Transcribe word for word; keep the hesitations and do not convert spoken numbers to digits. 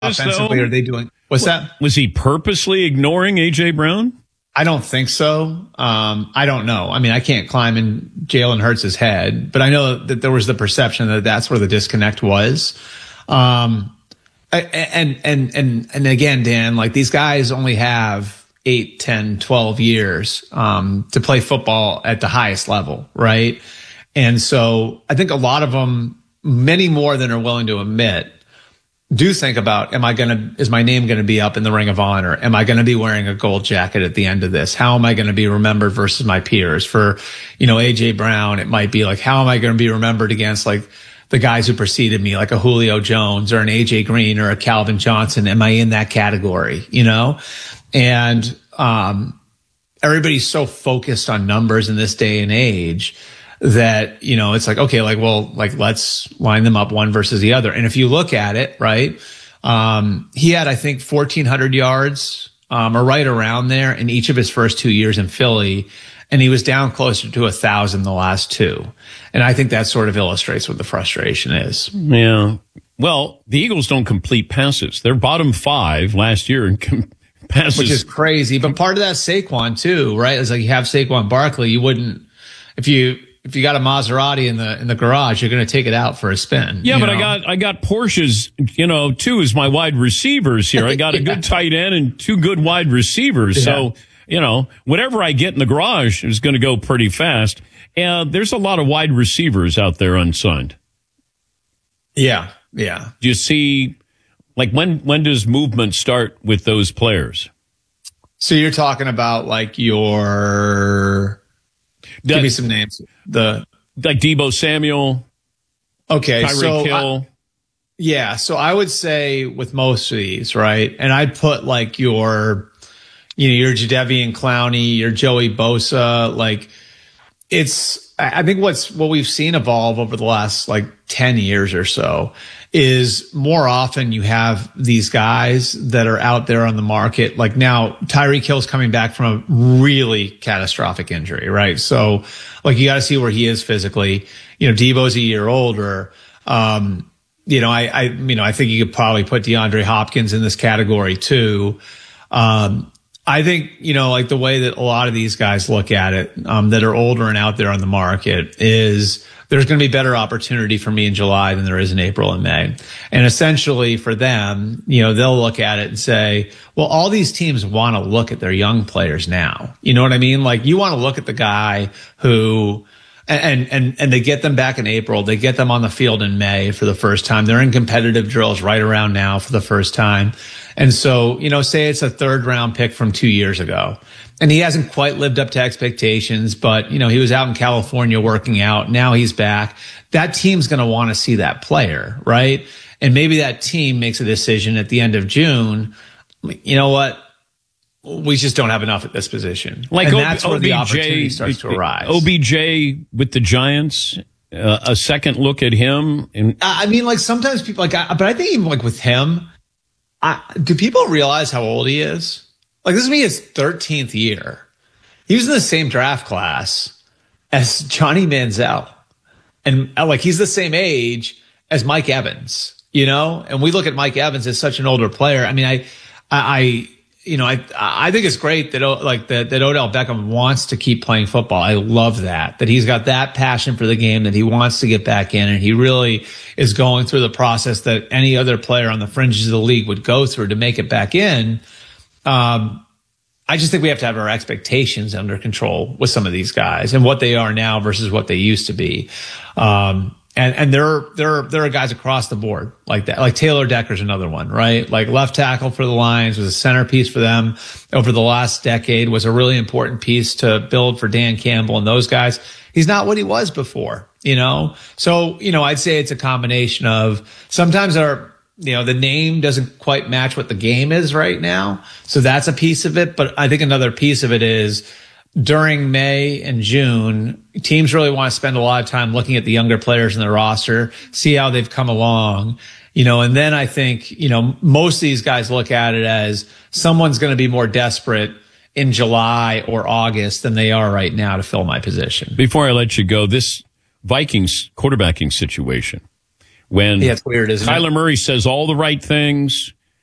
offensively are they doing? What's that? Was he purposely ignoring A J. Brown? I don't think so. Um, I don't know. I mean, I can't climb in Jalen Hurts' head, but I know that there was the perception that that's where the disconnect was. Um, and, and, and, and again, Dan, like these guys only have eight, ten, twelve years, um, to play football at the highest level. Right. And so I think a lot of them, many more than are willing to admit, do think about, am I going to, is my name going to be up in the Ring of Honor? Am I going to be wearing a gold jacket at the end of this? How am I going to be remembered versus my peers? For, you know, A J. Brown, it might be like, how am I going to be remembered against like the guys who preceded me, like a Julio Jones or an A J. Green or a Calvin Johnson? Am I in that category? You know? And, um, everybody's so focused on numbers in this day and age that, you know, it's like, okay, like, well, like, let's line them up one versus the other. And if you look at it, right, um, he had, I think, fourteen hundred yards, um, or right around there in each of his first two years in Philly. And he was down closer to a thousand the last two. And I think that sort of illustrates what the frustration is. Yeah. Well, the Eagles don't complete passes. They're bottom five last year in com- passes. Which is crazy. But part of that Saquon too, right? It's like you have Saquon Barkley. You wouldn't, if you, If you got a Maserati in the in the garage, you're going to take it out for a spin. Yeah, but know? I got I got Porsches, you know, two as my wide receivers here. I got a yeah. good tight end and two good wide receivers. Yeah. So, you know, whatever I get in the garage is going to go pretty fast. And there's a lot of wide receivers out there unsigned. Yeah, yeah. Do you see, like, when when does movement start with those players? So you're talking about like your. Give that, me some names. The like Deebo Samuel. Okay, Tyreek so Hill. I, yeah, so I would say with most of these, right, and I'd put like your, you know, your Jadeveon Clowney, your Joey Bosa, like it's. I think what's what we've seen evolve over the last like ten years or so is more often you have these guys that are out there on the market. Like now, Tyreek Hill's coming back from a really catastrophic injury, right? So like you got to see where he is physically. You know, Deebo's a year older. Um, you know, I, I, you know, I think you could probably put DeAndre Hopkins in this category too. Um, I think, you know, like the way that a lot of these guys look at it, um, that are older and out there on the market is there's going to be better opportunity for me in July than there is in April and May. And essentially for them, you know, they'll look at it and say, well, all these teams want to look at their young players now. You know what I mean? Like you want to look at the guy who, and, and, and they get them back in April. They get them on the field in May for the first time. They're in competitive drills right around now for the first time. And so, you know, say it's a third round pick from two years ago and he hasn't quite lived up to expectations, but you know, he was out in California working out. Now he's back. That team's going to want to see that player, right? And maybe that team makes a decision at the end of June. You know what? We just don't have enough at this position. Like and o- that's where O B J, the opportunity starts to arise. O B J with the Giants, uh, a second look at him. And I mean, like sometimes people like, I, but I think even like with him, I, do people realize how old he is? Like this is me his thirteenth year. He was in the same draft class as Johnny Manziel. And like he's the same age as Mike Evans, you know? And we look at Mike Evans as such an older player. I mean, I, I, I you know, I I think it's great that like that that Odell Beckham wants to keep playing football. I love that that he's got that passion for the game, that he wants to get back in, and he really is going through the process that any other player on the fringes of the league would go through to make it back in. Um, I just think we have to have our expectations under control with some of these guys and what they are now versus what they used to be. Um, And, and there, there, there are guys across the board like that. Like Taylor Decker's another one, right? Like left tackle for the Lions was a centerpiece for them over the last decade, was a really important piece to build for Dan Campbell and those guys. He's not what he was before, you know? So, you know, I'd say it's a combination of sometimes our, you know, the name doesn't quite match what the game is right now. So that's a piece of it. But I think another piece of it is, during May and June, teams really want to spend a lot of time looking at the younger players in their roster, see how they've come along, you know, and then I think, you know, most of these guys look at it as someone's going to be more desperate in July or August than they are right now to fill my position. Before I let you go, this Vikings quarterbacking situation, when yeah, it's weird, isn't Kyler it? Murray says all the right things,